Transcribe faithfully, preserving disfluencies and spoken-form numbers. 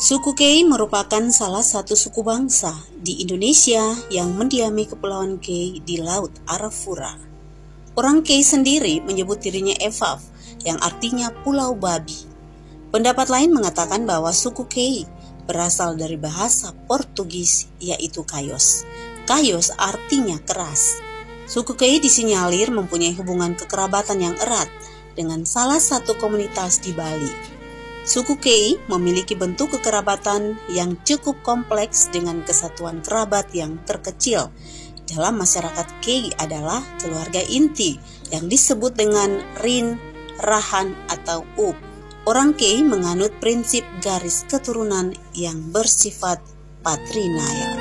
Suku Kei merupakan salah satu suku bangsa di Indonesia yang mendiami Kepulauan Kei di Laut Arafura. Orang Kei sendiri menyebut dirinya Evaf, yang artinya Pulau Babi. Pendapat lain mengatakan bahwa suku Kei berasal dari bahasa Portugis, yaitu Kayos. Kayos artinya keras. Suku Kei disinyalir mempunyai hubungan kekerabatan yang erat dengan salah satu komunitas di Bali. Suku Kei memiliki bentuk kekerabatan yang cukup kompleks dengan kesatuan kerabat yang terkecil. Dalam masyarakat Kei adalah keluarga inti yang disebut dengan Rin, Rahan, atau Up. Orang Kei menganut prinsip garis keturunan yang bersifat patrilineal.